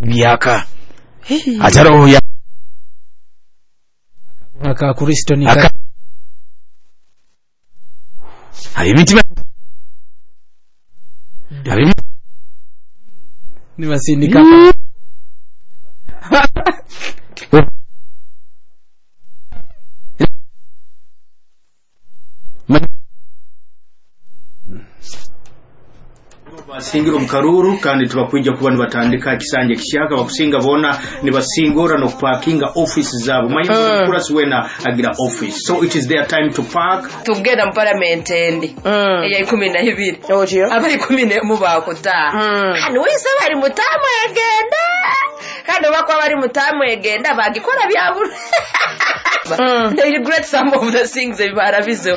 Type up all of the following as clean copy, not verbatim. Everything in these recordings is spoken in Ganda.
byaka ataro ya aka Kristo ni aka abimitima ni basindika basingira mukaruru kandi tubakwijja kuba nibatandika kisanje kishaka bakusinga bona nibasingora no parkinga office zabo manyi kura siwena agira office, so it is their time to park tugenda mu parliament endi eya 12 ojo abali 10 mu bakuta kandi wese bari mutamu egenda kandi bakwa bari mutamu egenda bagikora byabura they regret some of the things they barabizo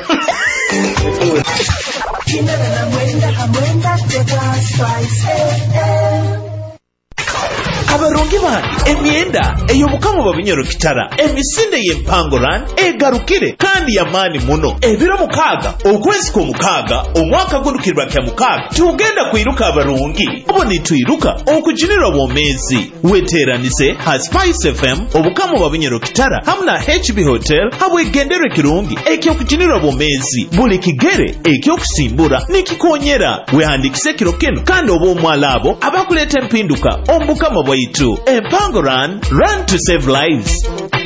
abarungi bandi emyenda ey'obukamo babinyoro kitara emisinde y'empangoran egarukire kandi yamani muno ebiro 6 okwezi k'omukaaga omwaka gundukirwa kya 6 tugenda kwiruka abarungi obo nitwiruka okujinira bwomezi weteranise ha Spice FM obukamo babinyoro kitara hamna HB Hotel habwegendere kirungi ekyokujinira bwomezi buli kigere ekyokusimbura nikikonyera wehandikise kiro kino kandi obo omwalabo abakuleta empinduka ombukamo bwaitu Empangoran, run to save lives.